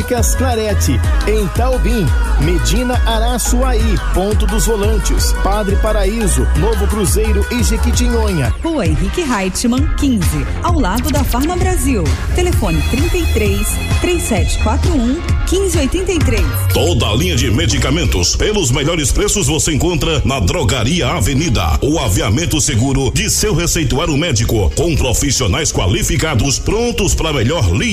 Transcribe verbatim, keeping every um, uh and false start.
Óticas Clarete, em Taubim, Medina Araçuaí, Ponto dos Volantes, Padre Paraíso, Novo Cruzeiro e Jequitinhonha. Rua Henrique Reichmann, quinze, ao lado da Farma Brasil. Telefone trinta e três, três sete quatro um, quinze oitenta e três. Toda a linha de medicamentos pelos melhores preços você encontra na Drogaria Avenida. O aviamento seguro de seu receituário médico, com profissionais qualificados prontos para melhor lhe